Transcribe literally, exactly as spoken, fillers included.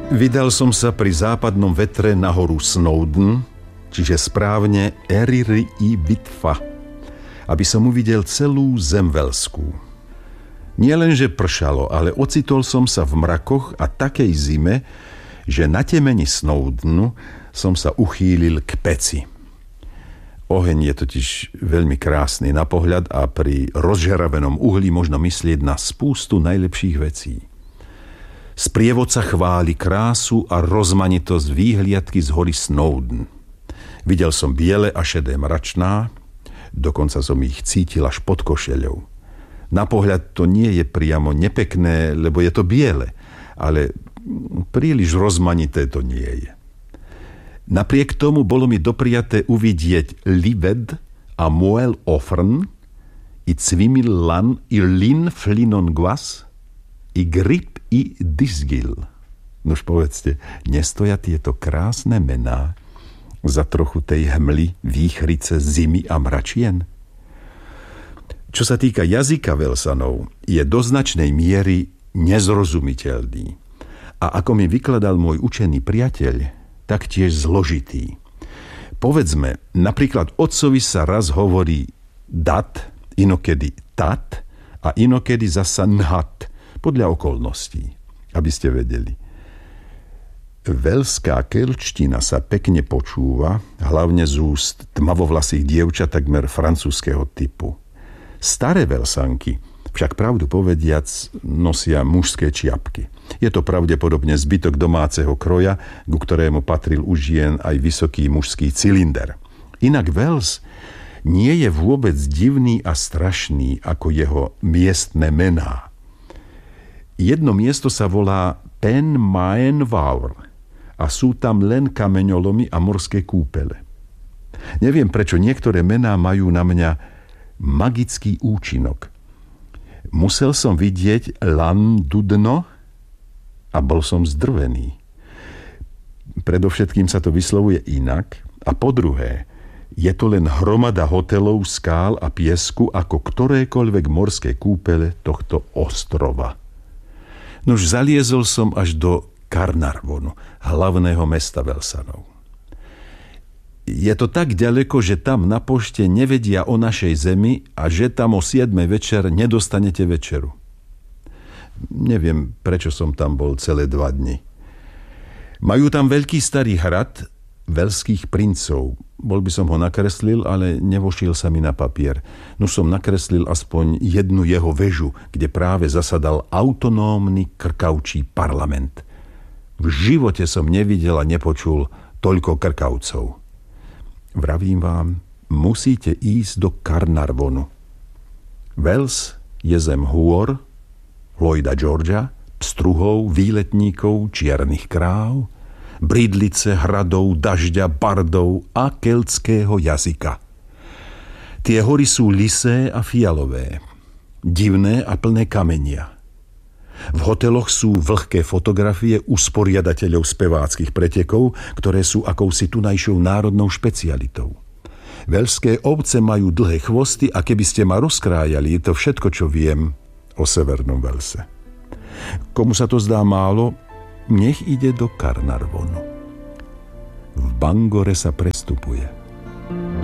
Vydal som sa pri západnom vetre na horu Snowdon, čiže správne Eryri i Vitfa, aby som uvidel celú zem Velskú. Nie len, že pršalo, ale ocitol som sa v mrakoch a takej zime, že na temeni Snowdonu som sa uchýlil k peci. Oheň je totiž veľmi krásny na pohľad a pri rozžeravenom uhlí možno myslieť na spústu najlepších vecí. Sprievodca chváli krásu a rozmanitosť výhliadky z hory Snowdon. Videl som biele a šedé mračná, dokonca som ich cítil až pod košeľou. Na pohľad to nie je priamo nepekné, lebo je to biele, ale príliš rozmanité to nie je. Napriek tomu bolo mi dopriaté uvidieť Lived a Moel Ofrn, i Cvimil Lan, i Lin Flinon Gwas, i Grip, i Disgil. Nož povedzte, nestoja tieto krásne mená za trochu tej hmly, výchrice, zimy a mračien? Čo sa týka jazyka Velsanov, je do značnej miery nezrozumiteľný. A ako mi vykladal môj učený priateľ, taktiež zložitý. Povedzme, napríklad otcovi sa raz hovorí dat, inokedy tat a inokedy zasa nhat, podľa okolností, aby ste vedeli. Velská keľčtina sa pekne počúva, hlavne z úst tmavovlasých dievčat takmer francúzskeho typu. Staré Velsanky však pravdu povediac nosia mužské čiapky. Je to pravdepodobne zbytok domáceho kroja, ku ktorému patril u žien aj vysoký mužský cylinder. Inak Wels nie je vôbec divný a strašný ako jeho miestne mená. Jedno miesto sa volá Pen Maen Vaur a sú tam len kameňolomy a morské kúpele. Neviem, prečo niektoré mená majú na mňa magický účinok. Musel som vidieť Lan Dudno a bol som zdrvený. Predovšetkým sa to vyslovuje inak a po druhé, je to len hromada hotelov, skál a piesku ako ktorékoľvek morské kúpele tohto ostrova. Nož zaliezol som až do Carnarvonu, hlavného mesta Velsanov. Je to tak ďaleko, že tam na pošte nevedia o našej zemi a že tam o siedmej večer nedostanete večeru. Neviem, prečo som tam bol celé dva dni. Majú tam veľký starý hrad velských princov. Bol by som ho nakreslil, ale nevošiel sa mi na papier. No som nakreslil aspoň jednu jeho väžu, kde práve zasadal autonómny krkavčí parlament. V živote som nevidel a nepočul toľko krkavcov. Vravím vám, musíte ísť do Carnarvonu. Wels je zem hôr, Lloyda Georgia, pstruhov, výletníkov, čiernych kráv, bridlice, hradov, dažďa, bardov a keltského jazyka. Tie hory sú lisé a fialové, divné a plné kamenia. V hoteloch sú vlhké fotografie usporiadateľov speváckych pretekov, ktoré sú akousi tunajšou národnou špecialitou. Velské ovce majú dlhé chvosty a keby ste ma rozkrájali, je to všetko, čo viem o severnom Velse. Komu sa to zdá málo, nech ide do Carnarvonu. V Bangore sa prestupuje.